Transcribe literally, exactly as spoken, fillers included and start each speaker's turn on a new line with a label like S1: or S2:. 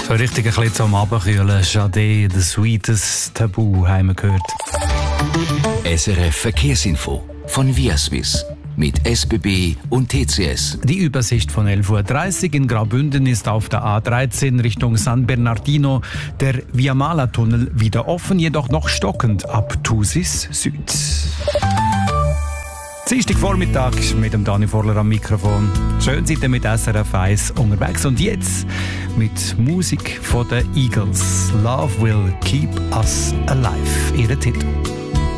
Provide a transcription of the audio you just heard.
S1: So richtig ein bisschen zum Abkühlen. Sade, The Sweetest Tabu haben wir gehört.
S2: S R F Verkehrsinfo von Viaswiss mit S B B und T C S.
S1: Die Übersicht von elf Uhr dreißig in Graubünden ist auf der A dreizehn Richtung San Bernardino der Viamala-Tunnel wieder offen, jedoch noch stockend ab Thusis Süd. Dienstagvormittag mit dem Dani Vorler am Mikrofon. Schön seid ihr mit S R F eins unterwegs. Und jetzt mit Musik von den Eagles. Love will keep us alive. Ihre Titel.